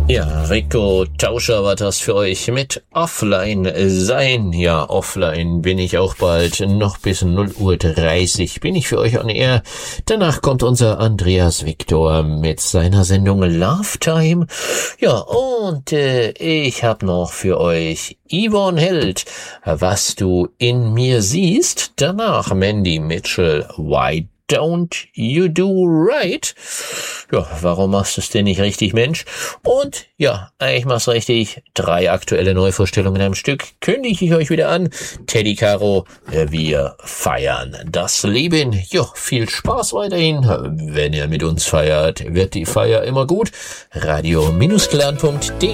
Ja, Rico Tauscher war das für euch mit Offline sein. Ja, offline bin ich auch bald. Noch bis 0:30 Uhr bin ich für euch on air. Danach kommt unser Andreas Victor mit seiner Sendung Love Time. Ja, und ich habe noch für euch Yvonne Held, was du in mir siehst. Danach Mandy Mitchell, Why Don't You Do Right? Ja, warum machst du es denn nicht richtig, Mensch? Und ja, ich mach's richtig. 3 aktuelle Neuvorstellungen am Stück kündige ich euch wieder an. Teddy Caro, wir feiern das Leben. Ja, viel Spaß weiterhin. Wenn ihr mit uns feiert, wird die Feier immer gut. Radio-clan.de